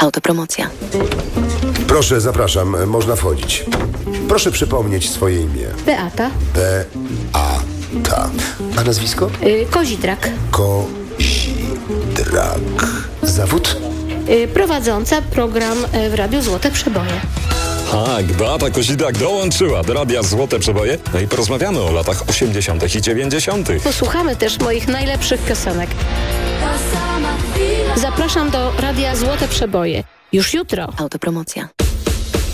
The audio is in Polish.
Autopromocja. Proszę, zapraszam, można wchodzić. Proszę przypomnieć swoje imię. Beata. Beata. A nazwisko? Kozidrak. Kozidrak. Zawód? Prowadząca program w Radiu Złote Przeboje. Tak, Beata Kozidrak dołączyła do Radia Złote Przeboje. No i porozmawiamy o latach 80. i 90. Posłuchamy też moich najlepszych piosenek. Zapraszam do Radia Złote Przeboje. Już jutro. Autopromocja.